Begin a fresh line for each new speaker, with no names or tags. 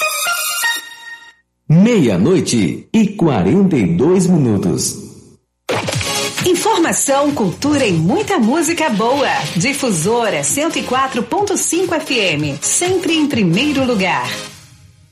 meia-noite e 42 minutos.
Informação, cultura e muita música boa. Difusora 104.5 FM, sempre em primeiro lugar.